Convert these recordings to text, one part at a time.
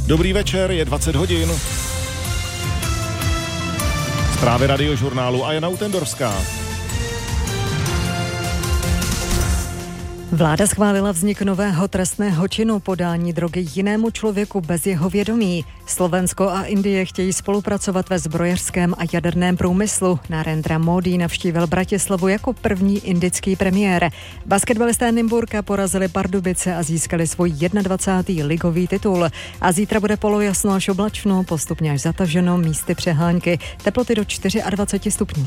Dobrý večer, je 20 hodin. Zprávy Radiožurnálu a Jana Utendorská. Vláda schválila vznik nového trestného činu podání drogy jinému člověku bez jeho vědomí. Slovensko a Indie chtějí spolupracovat ve zbrojařském a jaderném průmyslu. Narendra Modi navštívil Bratislavu jako první indický premiér. Basketbalisté Nymburka porazili Pardubice a získali svůj 21. ligový titul. A zítra bude polojasno až oblačno, postupně až zataženo, místy přehánky, teploty do 24 stupňů.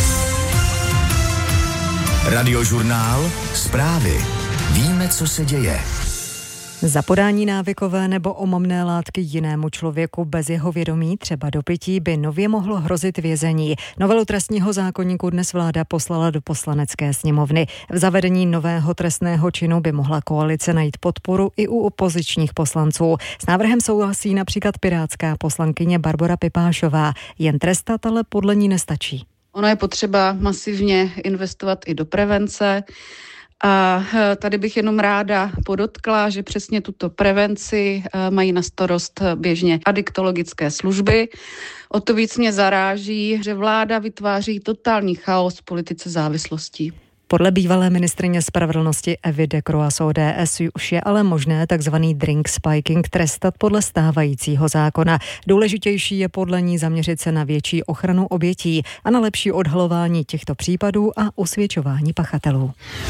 Radiožurnál, zprávy. Víme, co se děje. Za podání návykové nebo omamné látky jinému člověku bez jeho vědomí, třeba do pití, by nově mohlo hrozit vězení. Novelu trestního zákoníku dnes vláda poslala do Poslanecké sněmovny. V zavedení nového trestného činu by mohla koalice najít podporu i u opozičních poslanců. S návrhem souhlasí například pirátská poslankyně Barbora Pipášová. Jen trestat ale podle ní nestačí. Ono je potřeba masivně investovat i do prevence a tady bych jenom ráda podotkla, že přesně tuto prevenci mají na starost běžně adiktologické služby. O to víc mě zaráží, že vláda vytváří totální chaos v politice závislostí. Podle bývalé ministryně spravedlnosti Evy de Croix z ODS už je ale možné takzvaný drink spiking trestat podle stávajícího zákona. Důležitější je podle ní zaměřit se na větší ochranu obětí a na lepší odhalování těchto případů a usvědčování pachatelů.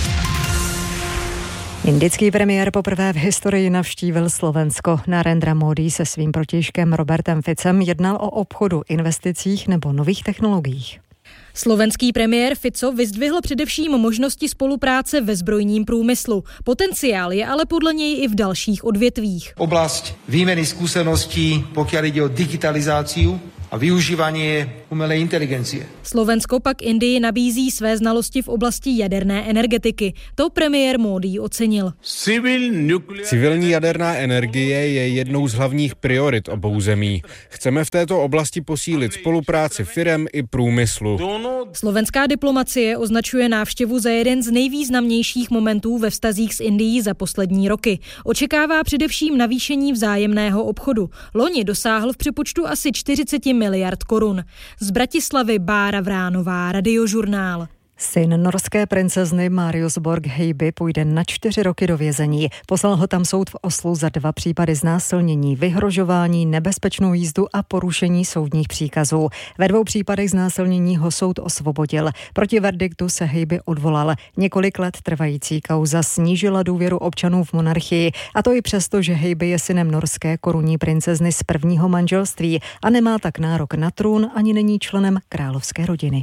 Indický premiér poprvé v historii navštívil Slovensko. Narendra Modi se svým protějškem Robertem Ficem jednal o obchodu, investicích nebo nových technologiích. Slovenský premiér Fico vyzdvihl především možnosti spolupráce ve zbrojním průmyslu. Potenciál je ale podle něj i v dalších odvětvích. Oblasť výmeny skúseností, pokiaľ ide o digitalizáciu a využívanie umelej inteligencie. Slovensko pak Indii nabízí své znalosti v oblasti jaderné energetiky. To premiér Modi ocenil. Civilní jaderná energie je jednou z hlavních priorit obou zemí. Chceme v této oblasti posílit spolupráci firem i průmyslu. Slovenská diplomacie označuje návštěvu za jeden z nejvýznamnějších momentů ve vztazích s Indií za poslední roky. Očekává především navýšení vzájemného obchodu. Loni dosáhl v přepočtu asi 40 miliard korun. Z Bratislavy Bára Vránová, Radiožurnál. Syn norské princezny Marius Borg-Heiby půjde na 4 roky do vězení. Poslal ho tam soud v Oslu za 2 případy znásilnění, vyhrožování, nebezpečnou jízdu a porušení soudních příkazů. Ve 2 případech znásilnění ho soud osvobodil. Proti verdiktu se Heiby odvolal. Několik let trvající kauza snížila důvěru občanů v monarchii, a to i přesto, že Heiby je synem norské korunní princezny z prvního manželství a nemá tak nárok na trůn ani není členem královské rodiny.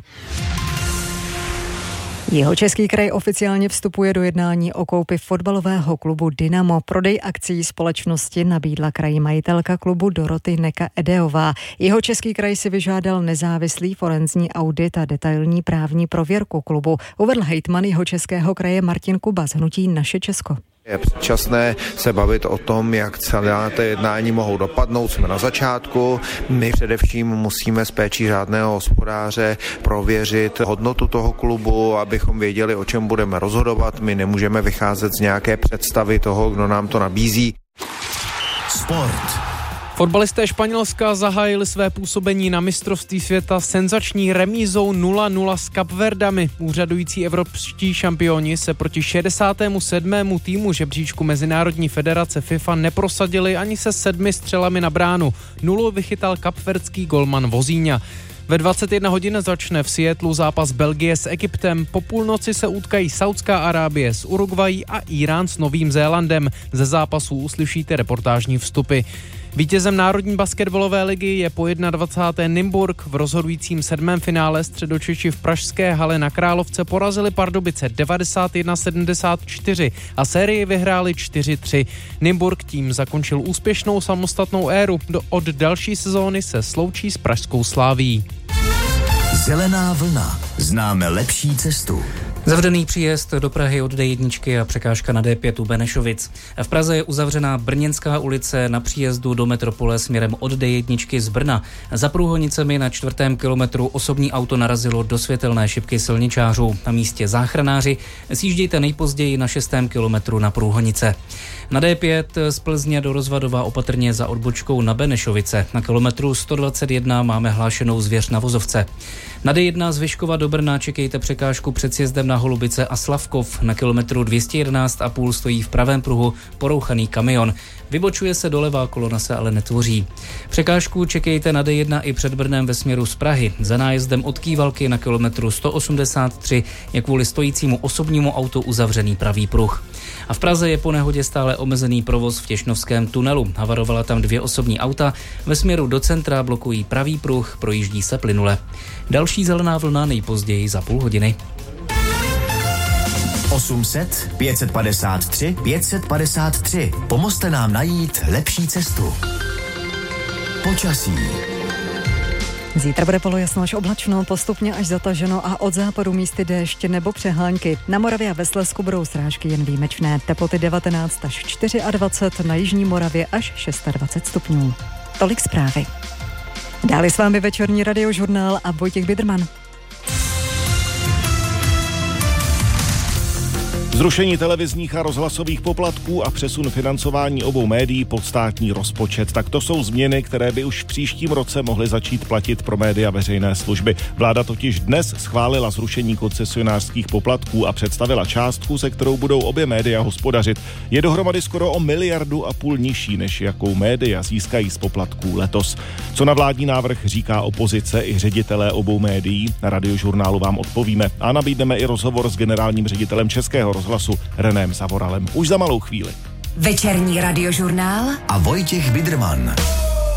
Jihočeský kraj oficiálně vstupuje do jednání o koupi fotbalového klubu Dynamo. Prodej akcií společnosti nabídla kraji majitelka klubu Doroty Neka-Edeová. Jihočeský kraj si vyžádal nezávislý forenzní audit a detailní právní prověrku klubu. Uvedl hejtman Jihočeského kraje Martin Kuba z hnutí Naše Česko. Je předčasné se bavit o tom, jak celá ty jednání mohou dopadnout. Jsme na začátku. My především musíme s péčí řádného hospodáře prověřit hodnotu toho klubu, abychom věděli, o čem budeme rozhodovat. My nemůžeme vycházet z nějaké představy toho, kdo nám to nabízí. Sport. Fotbalisté Španělska zahájili své působení na mistrovství světa senzační remízou 0-0 s Kapverdami. Úřadující evropští šampioni se proti 67. týmu žebříčku Mezinárodní federace FIFA neprosadili ani se 7 střelami na bránu. 0 vychytal kapverdský golman Vozíňa. Ve 21 hodin začne v Seattlu zápas Belgie s Egyptem. Po půlnoci se utkají Saudská Arábie s Uruguayí a Irán s Novým Zélandem. Ze zápasů uslyšíte reportážní vstupy. Vítězem Národní basketbalové ligy je po 21. Nymburk. V rozhodujícím 7. finále Středočeši v pražské hale na Královce porazili Pardubice 91-74 a sérii vyhráli 4-3. Nymburk tím zakončil úspěšnou samostatnou éru. Od další sezóny se sloučí s pražskou Slavií. Zelená vlna. Známe lepší cestu. Zavřený příjezd do Prahy od D1 a překážka na D5 u Benešovic. V Praze je uzavřená Brněnská ulice na příjezdu do metropole směrem od D1 z Brna. Za průhonicemi na 4. kilometru osobní auto narazilo do světelné šipky silničářů. Na místě záchranáři, sjíždějte nejpozději na 6. kilometru na průhonice. Na D5 z Plzně do Rozvadova opatrně za odbočkou na Benešovice. Na kilometru 121 máme hlášenou zvěř na vozovce. Na D1 z Vyškova do Brna čekejte překážku před sjezdem na Holubice a Slavkov. Na kilometru 211,5 stojí v pravém pruhu porouchaný kamion. Vybočuje se doleva, kolona se ale netvoří. Překážku čekejte na D1 i před Brnem ve směru z Prahy. Za nájezdem od Kývalky na kilometru 183 je kvůli stojícímu osobnímu autu uzavřený pravý pruh. A v Praze je po nehodě stále omezený provoz v Těšnovském tunelu. Havarovala tam 2 osobní auta, ve směru do centra blokují pravý pruh, projíždí se plynule. Další zelená vlna nejpozději za půl hodiny. 800 553 553. Pomozte nám najít lepší cestu. Počasí. Zítra bude polojasno až oblačno, postupně až zataženo a od západu místy déšť nebo přehánky. Na Moravě a ve Slezsku budou srážky jen výjimečné. Teploty 19 až 24, na jižní Moravě až 26 stupňů. Tolik zprávy. Dále s vámi večerní radiožurnál a Vojtěch Biderman. Zrušení televizních a rozhlasových poplatků a přesun financování obou médií pod státní rozpočet. Tak to jsou změny, které by už v příštím roce mohly začít platit pro média veřejné služby. Vláda totiž dnes schválila zrušení koncesionářských poplatků a představila částku, se kterou budou obě média hospodařit. Je dohromady skoro o 1,5 miliardy nižší, než jakou média získají z poplatků letos. Co na vládní návrh říká opozice i ředitelé obou médií, na Radiožurnálu vám odpovíme a nabídneme i rozhovor s generálním ředitelem Českého rozhlasu Renem Zavoralem. Už za malou chvíli. Večerní radiožurnál a Vojtěch Biderman.